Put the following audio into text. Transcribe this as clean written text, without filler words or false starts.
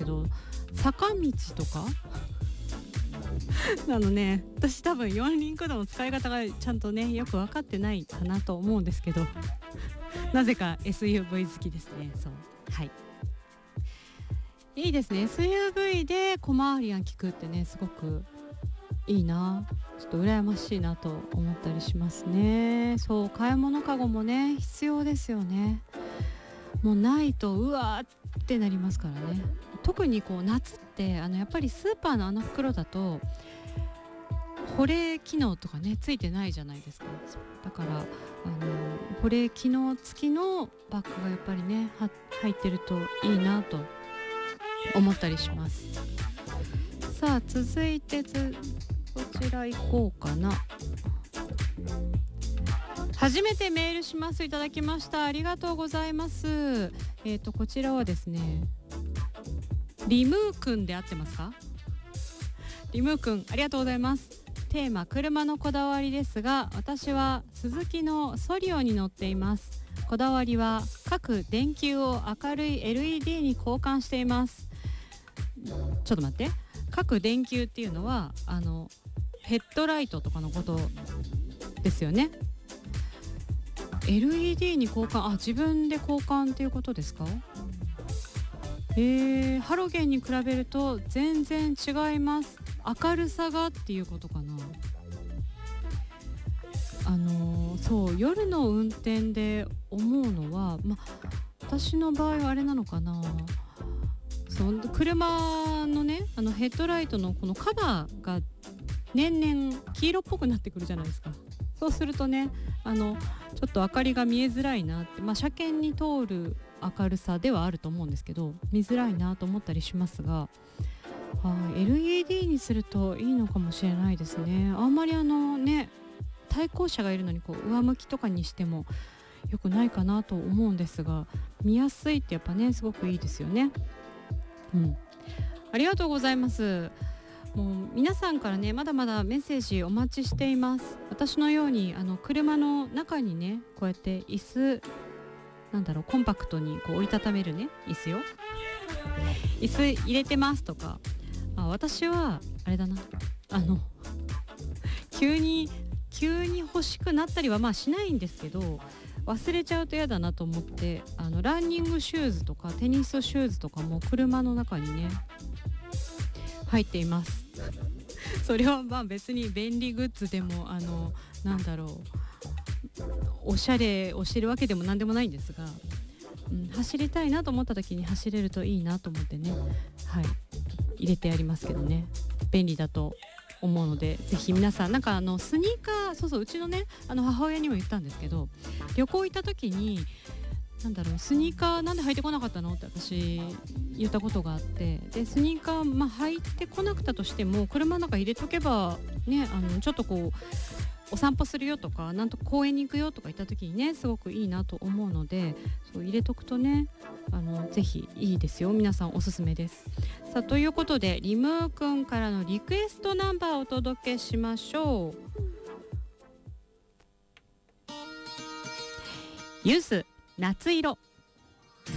ど、坂道とかね、私多分四輪駆動の使い方がちゃんとねよく分かってないかなと思うんですけどなぜか SUV 好きですね。そう、はい、いいですね。 SUV で小回りが利くってね、すごくいいな、ちょっと羨ましいなと思ったりしますね。そう、買い物かごもね必要ですよね。もうないとうわーってなりますからね。特にこう夏ってやっぱりスーパーのあの袋だと保冷機能とかねついてないじゃないですか。そうだから保冷機能付きのバッグがやっぱりね入ってるといいなと思ったりします。さあ続いてこちら行こうかな。初めてメールします。いただきました。ありがとうございます。こちらはですね、リムーくんで合ってますか？リムーくん、ありがとうございます。テーマ、車のこだわりですが、私はスズキのソリオに乗っています。こだわりは各電球を明るい LED に交換しています。ちょっと待って、各電球っていうのはヘッドライトとかのことですよね。 LED に交換、自分で交換っていうことですか？ハロゲンに比べると全然違います。明るさがっていうことかな。そう、夜の運転で思うのは、私の場合はあれなのかな。そう車のねヘッドライトのこのカバーが年々黄色っぽくなってくるじゃないですか。そうするとねちょっと明かりが見えづらいなって、車検に通る明るさではあると思うんですけど、見づらいなと思ったりしますが、LED にするといいのかもしれないですね。あんまりね対向車がいるのにこう上向きとかにしても良くないかなと思うんですが、見やすいってやっぱねすごくいいですよね。ありがとうございます。もう皆さんからねまだまだメッセージお待ちしています。私のように車の中にねこうやって椅子コンパクトにこう折りたためるね椅子入れてますとか、私はあれだな、急に欲しくなったりはしないんですけど、忘れちゃうと嫌だなと思ってランニングシューズとかテニスシューズとかも車の中にね入っていますそれは別に便利グッズでもおしゃれをしてるわけでもなんでもないんですが、走りたいなと思った時に走れるといいなと思ってね、入れてありますけどね、便利だと思うので、ぜひ皆さんスニーカー、そううちのね母親にも言ったんですけど、旅行行った時にスニーカーなんで履いてこなかったのって私言ったことがあって、でスニーカー履いてこなくたとしても車の中入れとけばね、ちょっとこうお散歩するよとか公園に行くよとか言った時にねすごくいいなと思うので、そう入れとくとねぜひいいですよ。皆さんおすすめです。さあということでリムーくんからのリクエストナンバーをお届けしましょう。ユース夏色。